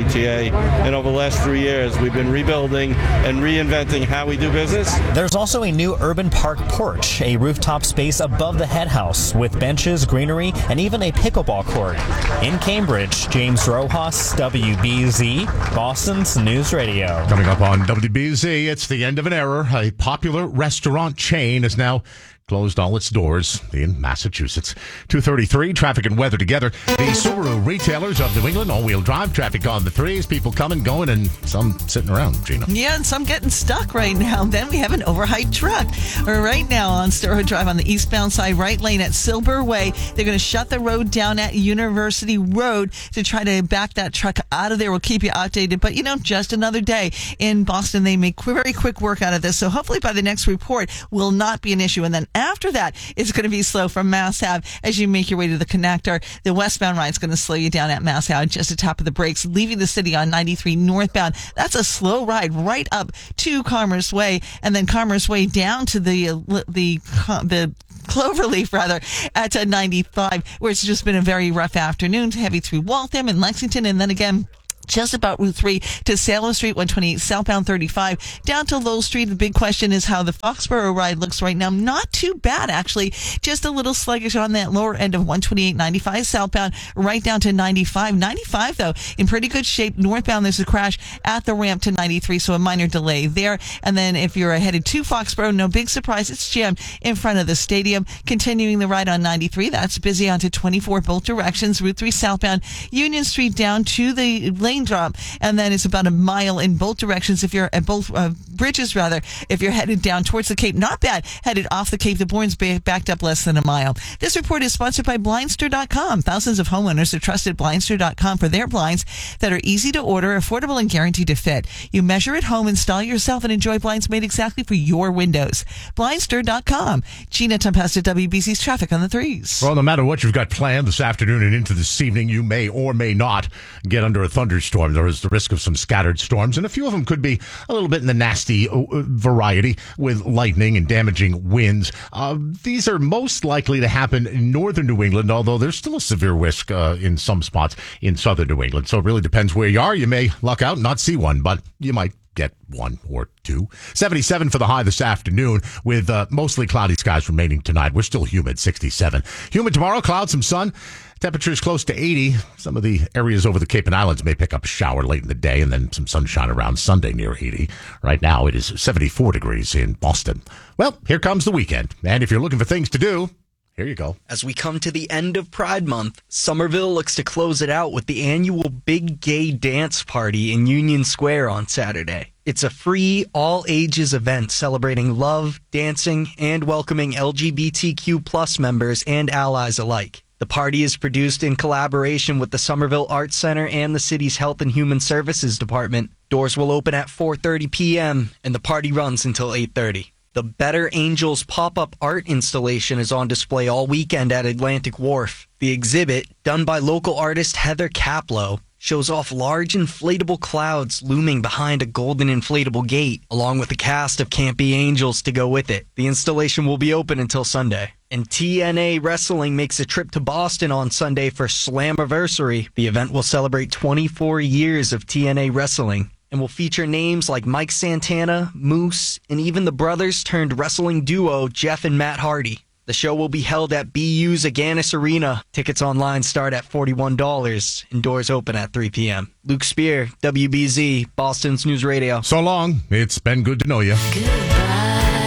S25: T A. And over the last three years, we've been rebuilding and reinventing how we do business.
S24: There's also a new Urban Park porch, a rooftop space above the head house with benches, greenery, and even a pickleball court. In Cambridge, James Rojas, W B Z, Boston's News Radio.
S17: Coming up on W B Z, it's the end of an era. A popular restaurant chain is now closed all its doors in Massachusetts. two thirty-three, traffic and weather together. The Subaru retailers of New England, all-wheel drive traffic on the threes, people coming, going, and some sitting around, Gina.
S26: Yeah, and some getting stuck right now. Then we have an overhyped truck. Right now on Sturwood Drive on the eastbound side, right lane at Silver Way, they're going to shut the road down at University Road to try to back that truck out of there. We'll keep you updated, but you know, just another day in Boston. They make very quick work out of this, so hopefully by the next report will not be an issue. And then after that, it's going to be slow from Mass Ave as you make your way to the connector. The westbound ride is going to slow you down at Mass Ave just at the top of the brakes, leaving the city on ninety-three northbound. That's a slow ride right up to Commerce Way, and then Commerce Way down to the the the Cloverleaf, rather, at ninety-five, where it's just been a very rough afternoon, heavy through Waltham and Lexington, and then again just about Route three to Salem Street, one twenty-eight southbound thirty-five, down to Lowell Street. The big question is how the Foxborough ride looks right now. Not too bad, actually. Just a little sluggish on that lower end of one twenty-eight ninety-five southbound, right down to ninety-five. ninety-five, though, in pretty good shape. Northbound, there's a crash at the ramp to ninety-three, so a minor delay there. And then if you're headed to Foxborough, no big surprise, it's jammed in front of the stadium. Continuing the ride on ninety-three, that's busy onto twenty-four, both directions. Route three southbound, Union Street down to the lane drop, and then it's about a mile in both directions if you're at both uh, bridges, rather, if you're headed down towards the Cape. Not bad. Headed off the Cape, the Bourne's backed up less than a mile. This report is sponsored by Blindster dot com. Thousands of homeowners have trusted Blindster dot com for their blinds that are easy to order, affordable, and guaranteed to fit. You measure at home, install yourself, and enjoy blinds made exactly for your windows. Blindster dot com. Gina Tempesta, W B C's traffic on the threes.
S17: Well, no matter what you've got planned this afternoon and into this evening, you may or may not get under a thunderstorm. There is the risk of some scattered storms, and a few of them could be a little bit in the nasty uh, variety with lightning and damaging winds. Uh, these are most likely to happen in northern New England, although there's still a severe risk uh, in some spots in southern New England. So it really depends where you are. You may luck out and not see one, but you might get one or two. seventy-seven for the high this afternoon with uh, mostly cloudy skies remaining tonight. We're still humid, sixty-seven. Humid tomorrow, clouds, some sun. Temperatures close to eighty. Some of the areas over the Cape and Islands may pick up a shower late in the day, and then some sunshine around Sunday near eighty. Right now, it is seventy-four degrees in Boston. Well, here comes the weekend. And if you're looking for things to do, here you go.
S1: As we come to the end of Pride Month, Somerville looks to close it out with the annual Big Gay Dance Party in Union Square on Saturday. It's a free, all-ages event celebrating love, dancing, and welcoming L G B T Q plus members and allies alike. The party is produced in collaboration with the Somerville Arts Center and the city's Health and Human Services Department. Doors will open at four thirty p.m., and the party runs until eight thirty. The Better Angels pop-up art installation is on display all weekend at Atlantic Wharf. The exhibit, done by local artist Heather Kaplow, shows off large inflatable clouds looming behind a golden inflatable gate, along with a cast of campy angels to go with it. The installation will be open until Sunday. And T N A Wrestling makes a trip to Boston on Sunday for Slammiversary. The event will celebrate twenty-four years of T N A Wrestling and will feature names like Mike Santana, Moose, and even the brothers-turned-wrestling duo Jeff and Matt Hardy. The show will be held at B U's Agganis Arena. Tickets online start at forty-one dollars and doors open at three p.m. Luke Spear, W B Z, Boston's News Radio.
S17: So long. It's been good to know you. Goodbye.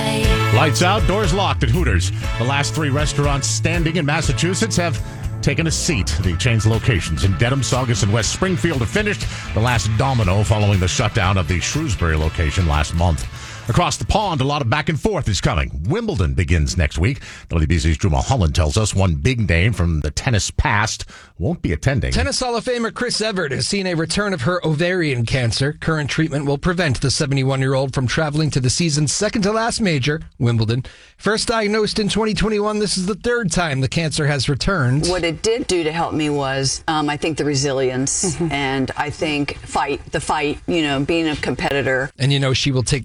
S17: Lights out, doors locked at Hooters. The last three restaurants standing in Massachusetts have taken a seat. The chain's locations in Dedham, Saugus, and West Springfield have finished. The last domino following the shutdown of the Shrewsbury location last month. Across the pond, a lot of back and forth is coming. Wimbledon begins next week. W B C's Drew Mulholland tells us one big name from the tennis past won't be attending.
S13: Tennis Hall of Famer Chris Evert has seen a return of her ovarian cancer. Current treatment will prevent the seventy-one-year-old from traveling to the season's second-to-last major, Wimbledon. First diagnosed in twenty twenty-one, this is the third time the cancer has returned.
S14: What it did do to help me was, um, I think, the resilience, mm-hmm. and I think fight, the fight, you know, being a competitor.
S13: And, you know, she will take this thing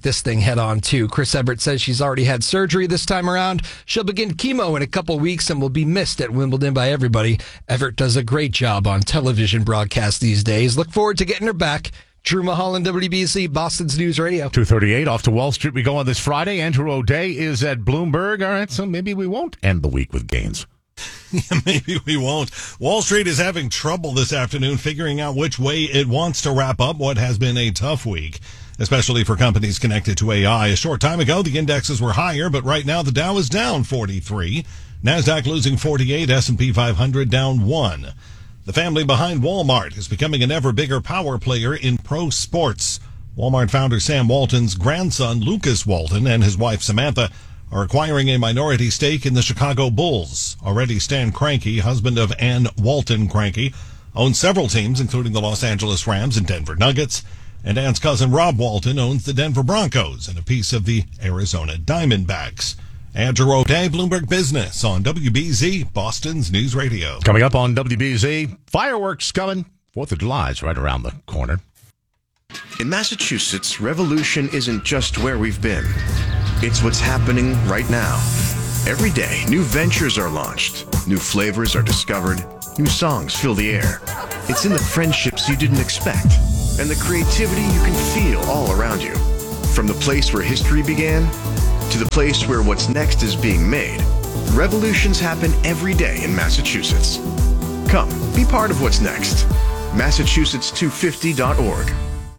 S13: head on to. Chris Evert says she's already had surgery this time around. She'll begin chemo in a couple weeks and will be missed at Wimbledon by everybody. Evert does a great job on television broadcasts these days. Look forward to getting her back. Drew Mulholland, W B Z, Boston's News Radio.
S17: two thirty-eight off to Wall Street we go on this Friday. Andrew O'Day is at Bloomberg. All right, so maybe we won't end the week with gains.
S15: Yeah, maybe we won't. Wall Street is having trouble this afternoon figuring out which way it wants to wrap up what has been a tough week, especially for companies connected to A I. A short time ago, the indexes were higher, but right now the Dow is down forty-three. NASDAQ losing forty-eight, S and P five hundred down one. The family behind Walmart is becoming an ever bigger power player in pro sports. Walmart founder Sam Walton's grandson, Lucas Walton, and his wife Samantha are acquiring a minority stake in the Chicago Bulls. Already Stan Kroenke, husband of Ann Walton Kroenke, owns several teams, including the Los Angeles Rams and Denver Nuggets. And Ann's cousin Rob Walton owns the Denver Broncos and a piece of the Arizona Diamondbacks. Andrew O'Day, Bloomberg Business on W B Z, Boston's News Radio.
S17: Coming up on W B Z, fireworks coming. Fourth of July is right around the corner.
S18: In Massachusetts, revolution isn't just where we've been. It's what's happening right now. Every day, new ventures are launched, new flavors are discovered, new songs fill the air. It's in the friendships you didn't expect, and the creativity you can feel all around you. From the place where history began, to the place where what's next is being made, revolutions happen every day in Massachusetts. Come, be part of what's next. Massachusetts two fifty dot org.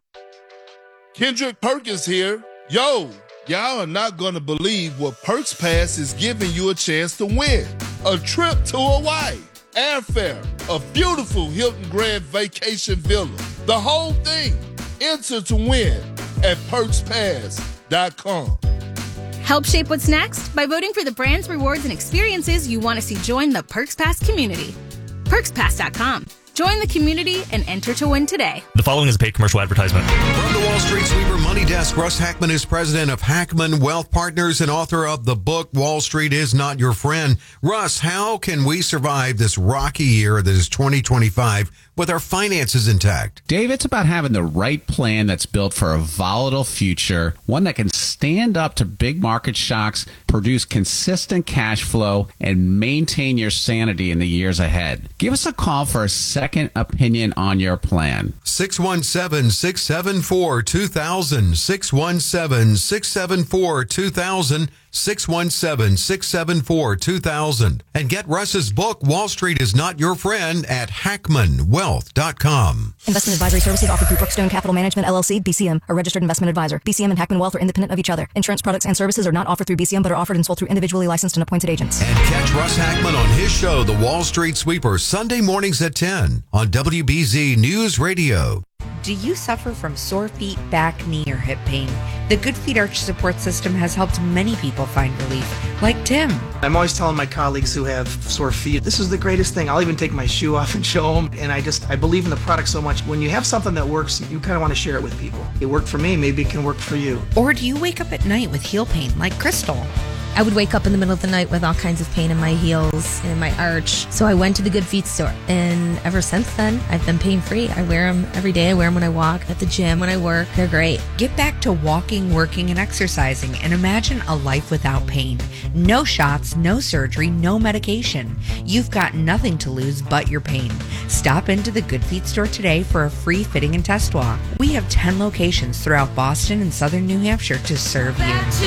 S19: Kendrick Perkins here. Yo, y'all are not going to believe what Perks Pass is giving you a chance to win. A trip to Hawaii, airfare, a beautiful Hilton Grand Vacation Villa. The whole thing. Enter to win at perks pass dot com.
S20: Help shape what's next by voting for the brands, rewards, and experiences you want to see join the Perks Pass community. perks pass dot com. Join the community and enter to win today.
S21: The following is a paid commercial advertisement.
S22: From the Wall Street Sweeper Money Desk, Russ Hackman is president of Hackman Wealth Partners and author of the book, Wall Street is Not Your Friend. Russ, how can we survive this rocky year that is twenty twenty-five with our finances intact?
S27: Dave, it's about having the right plan that's built for a volatile future, one that can stand up to big market shocks, produce consistent cash flow, and maintain your sanity in the years ahead. Give us a call for a second opinion on your plan.
S22: six one seven, six seven four, two thousand, six one seven, six seven four, two thousand, six one seven, six seven four, two thousand. And get Russ's book, Wall Street is Not Your Friend, at hackman wealth dot com.
S28: Investment advisory services offered through Brookstone Capital Management, L L C, B C M, a registered investment advisor. B C M and Hackman Wealth are independent of each other. Insurance products and services are not offered through B C M, but are offered and sold through individually licensed and appointed agents.
S22: And catch Russ Hackman on his show, The Wall Street Sweeper, Sunday mornings at ten on W B Z News Radio.
S29: Do you suffer from sore feet, back, knee, or hip pain? The Good Feet Arch Support System has helped many people find relief, like Tim.
S30: I'm always telling my colleagues who have sore feet, this is the greatest thing. I'll even take my shoe off and show them. And I just, I believe in the product so much. When you have something that works, you kind of want to share it with people. It worked for me, maybe it can work for you.
S29: Or do you wake up at night with heel pain, like Crystal?
S31: I would wake up in the middle of the night with all kinds of pain in my heels and in my arch. So I went to the Good Feet store. And ever since then, I've been pain-free. I wear them every day. I wear them when I walk, at the gym, when I work. They're great.
S29: Get back to walking, working, and exercising, and imagine a life without pain. No shots, no surgery, no medication. You've got nothing to lose but your pain. Stop into the Good Feet store today for a free fitting and test walk. We have ten locations throughout Boston and southern New Hampshire to serve you.